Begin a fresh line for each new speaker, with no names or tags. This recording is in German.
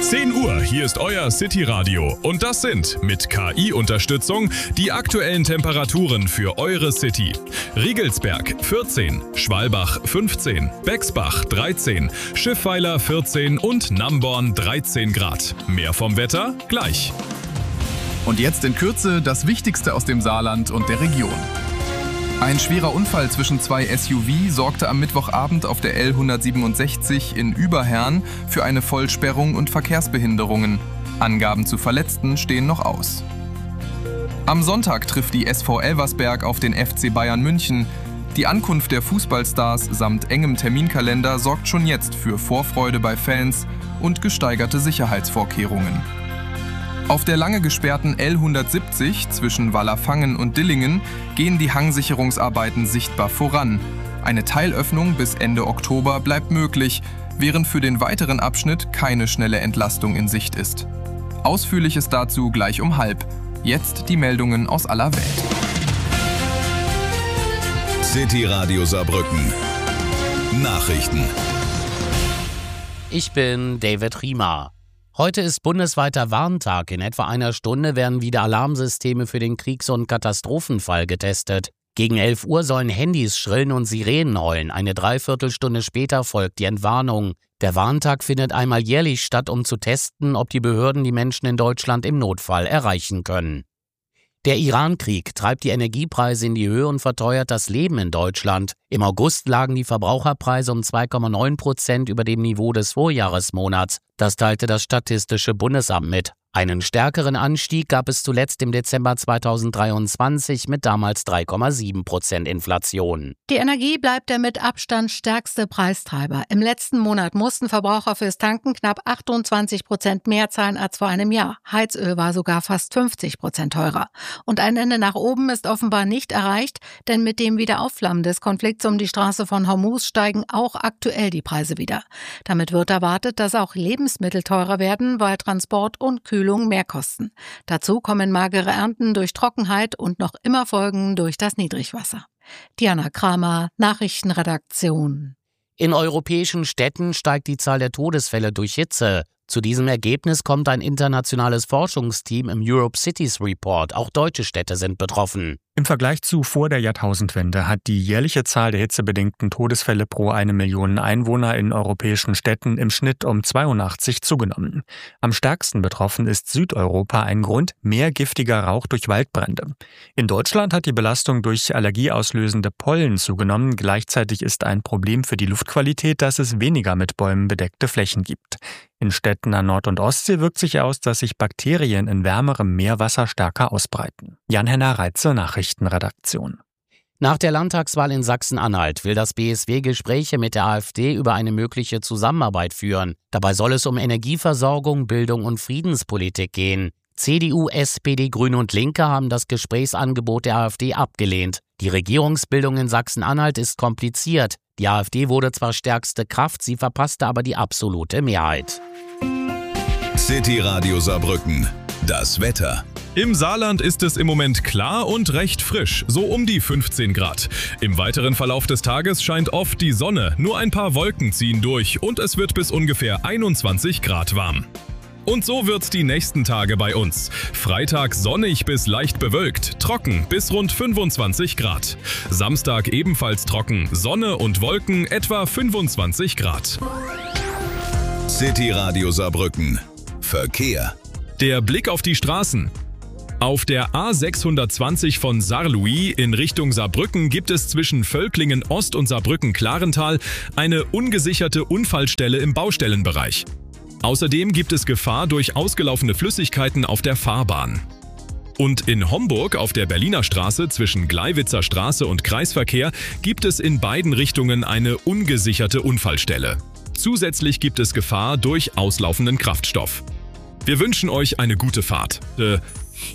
10 Uhr, hier ist euer City Radio und das sind mit KI-Unterstützung die aktuellen Temperaturen für eure City. Riegelsberg 14, Schwalbach 15, Bexbach 13, Schiffweiler 14 und Namborn 13 Grad. Mehr vom Wetter gleich.
Und jetzt in Kürze das Wichtigste aus dem Saarland und der Region. Ein schwerer Unfall zwischen zwei SUV sorgte am Mittwochabend auf der L167 in Überherrn für eine Vollsperrung und Verkehrsbehinderungen. Angaben zu Verletzten stehen noch aus. Am Sonntag trifft die SV Elversberg auf den FC Bayern München. Die Ankunft der Fußballstars samt engem Terminkalender sorgt schon jetzt für Vorfreude bei Fans und gesteigerte Sicherheitsvorkehrungen. Auf der lange gesperrten L170 zwischen Wallerfangen und Dillingen gehen die Hangsicherungsarbeiten sichtbar voran. Eine Teilöffnung bis Ende Oktober bleibt möglich, während für den weiteren Abschnitt keine schnelle Entlastung in Sicht ist. Ausführliches dazu gleich um 12:30. Jetzt die Meldungen aus aller Welt.
City Radio Saarbrücken. Nachrichten.
Ich bin David Riemer. Heute ist bundesweiter Warntag. In etwa einer Stunde werden wieder Alarmsysteme für den Kriegs- und Katastrophenfall getestet. Gegen 11 Uhr sollen Handys schrillen und Sirenen heulen. Eine Dreiviertelstunde später folgt die Entwarnung. Der Warntag findet einmal jährlich statt, um zu testen, ob die Behörden die Menschen in Deutschland im Notfall erreichen können. Der Iran-Krieg treibt die Energiepreise in die Höhe und verteuert das Leben in Deutschland. Im August lagen die Verbraucherpreise um 2,9% über dem Niveau des Vorjahresmonats. Das teilte das Statistische Bundesamt mit. Einen stärkeren Anstieg gab es zuletzt im Dezember 2023 mit damals 3,7% Inflation.
Die Energie bleibt der mit Abstand stärkste Preistreiber. Im letzten Monat mussten Verbraucher fürs Tanken knapp 28% mehr zahlen als vor einem Jahr. Heizöl war sogar fast 50% teurer. Und ein Ende nach oben ist offenbar nicht erreicht, denn mit dem Wiederaufflammen des Konflikts um die Straße von Hormuz steigen auch aktuell die Preise wieder. Damit wird erwartet, dass auch Lebensmittel teurer werden, weil Transport und Kühlung mehr kosten. Dazu kommen magere Ernten durch Trockenheit und noch immer Folgen durch das Niedrigwasser. Diana Kramer, Nachrichtenredaktion.
In europäischen Städten steigt die Zahl der Todesfälle durch Hitze. Zu diesem Ergebnis kommt ein internationales Forschungsteam im Europe Cities Report. Auch deutsche Städte sind betroffen.
Im Vergleich zu vor der Jahrtausendwende hat die jährliche Zahl der hitzebedingten Todesfälle pro 1 Million Einwohner in europäischen Städten im Schnitt um 82 zugenommen. Am stärksten betroffen ist Südeuropa, ein Grund mehr giftiger Rauch durch Waldbrände. In Deutschland hat die Belastung durch allergieauslösende Pollen zugenommen. Gleichzeitig ist ein Problem für die Luftqualität, dass es weniger mit Bäumen bedeckte Flächen gibt. In Städten an Nord- und Ostsee wirkt sich aus, dass sich Bakterien in wärmerem Meerwasser stärker ausbreiten. Jan-Henner Reitze, Nachrichtenredaktion.
Nach der Landtagswahl in Sachsen-Anhalt will das BSW Gespräche mit der AfD über eine mögliche Zusammenarbeit führen. Dabei soll es um Energieversorgung, Bildung und Friedenspolitik gehen. CDU, SPD, Grüne und Linke haben das Gesprächsangebot der AfD abgelehnt. Die Regierungsbildung in Sachsen-Anhalt ist kompliziert. Die AfD wurde zwar stärkste Kraft, sie verpasste aber die absolute Mehrheit.
City Radio Saarbrücken. Das Wetter.
Im Saarland ist es im Moment klar und recht frisch, so um die 15 Grad. Im weiteren Verlauf des Tages scheint oft die Sonne, nur ein paar Wolken ziehen durch und es wird bis ungefähr 21 Grad warm. Und so wird's die nächsten Tage bei uns. Freitag sonnig bis leicht bewölkt, trocken bis rund 25 Grad. Samstag ebenfalls trocken, Sonne und Wolken etwa 25 Grad.
City Radio Saarbrücken. Verkehr.
Der Blick auf die Straßen. Auf der A620 von Saarlouis in Richtung Saarbrücken gibt es zwischen Völklingen Ost und Saarbrücken-Klarental eine ungesicherte Unfallstelle im Baustellenbereich. Außerdem gibt es Gefahr durch ausgelaufene Flüssigkeiten auf der Fahrbahn. Und in Homburg auf der Berliner Straße zwischen Gleiwitzer Straße und Kreisverkehr gibt es in beiden Richtungen eine ungesicherte Unfallstelle. Zusätzlich gibt es Gefahr durch auslaufenden Kraftstoff. Wir wünschen euch eine gute Fahrt.